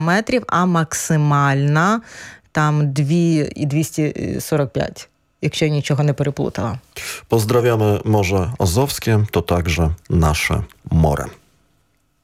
метрів, а максимальна там 2,245, якщо я nічого не переплутала. Pozdrawiamy Morze Azowskie, to także nasze more.